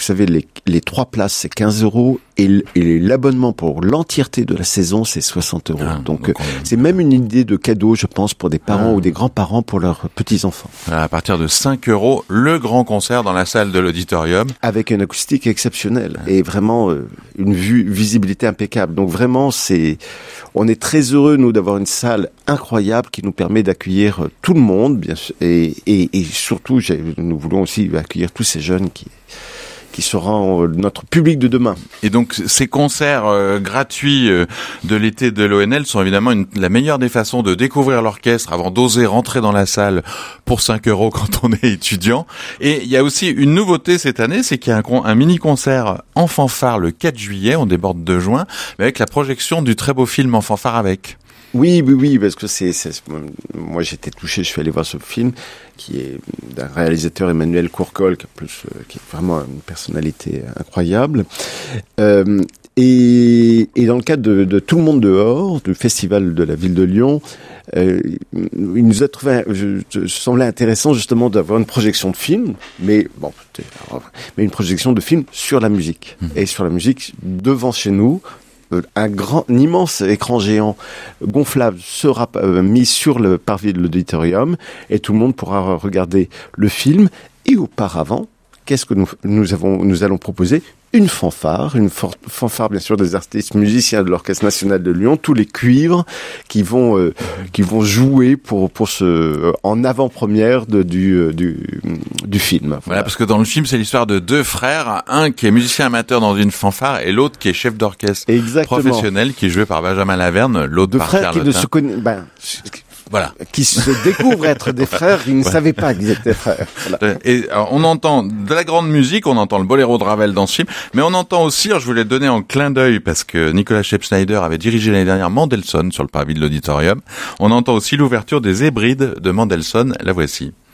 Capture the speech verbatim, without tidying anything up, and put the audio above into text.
savez, les, les trois places, c'est quinze euros et, et l'abonnement pour l'entièreté de la saison, c'est soixante euros. Ah, donc, donc on... c'est même une idée de cadeau, je pense, pour des parents ah. ou des grands-parents pour leurs petits-enfants. À partir de cinq euros, le grand concert dans la salle de l'auditorium. Avec une acoustique exceptionnelle ah. et vraiment euh, une vue, visibilité impeccable. Donc vraiment, c'est, on est très heureux, nous, d'avoir une salle incroyable qui nous permet d'accueillir euh, tout le monde, bien sûr, et, et, et surtout, j'ai, nous voulons aussi accueillir tous ces jeunes qui qui seront notre public de demain. Et donc ces concerts euh, gratuits euh, de l'été de l'O N L sont évidemment une, la meilleure des façons de découvrir l'orchestre avant d'oser rentrer dans la salle pour cinq euros quand on est étudiant. Et il y a aussi une nouveauté cette année, c'est qu'il y a un, un mini-concert en fanfare le quatre juillet, on déborde de juin, avec la projection du très beau film en fanfare avec. Oui, oui, oui, parce que c'est, c'est, moi j'étais touché, je suis allé voir ce film qui est d'un réalisateur Emmanuel Courcol, qui, plus, qui est vraiment une personnalité incroyable. Euh, et, et dans le cadre de, de Tout le monde dehors, du festival de la ville de Lyon, euh, il nous a trouvé, je, je, je semblait intéressant justement d'avoir une projection de film, mais bon, mais une projection de film sur la musique mmh. et sur la musique devant chez nous. Un grand, un immense écran géant gonflable sera euh, mis sur le parvis de l'auditorium et tout le monde pourra regarder le film. Et auparavant, qu'est-ce que nous, nous avons, nous allons proposer? Une fanfare, une for- fanfare bien sûr des artistes musiciens de l'Orchestre National de Lyon, tous les cuivres qui vont euh, qui vont jouer pour pour ce euh, en avant-première de, du euh, du du film. Voilà. Voilà, parce que dans le film c'est l'histoire de deux frères, un qui est musicien amateur dans une fanfare et l'autre qui est chef d'orchestre Exactement. professionnel qui est joué par Benjamin Laverne, l'autre deux par frères Pierre qui Lotin. ne se connaissent ben, Voilà. Qui se découvrent être des frères, ils ne voilà. savaient pas qu'ils étaient frères. Voilà. Et alors, on entend de la grande musique, on entend le boléro de Ravel dans ce film, mais on entend aussi, alors je voulais le donner en clin d'œil parce que Nicolas Scheib-Schneider avait dirigé l'année dernière Mendelssohn sur le parvis de l'auditorium. On entend aussi l'ouverture des Hébrides de Mendelssohn, la voici.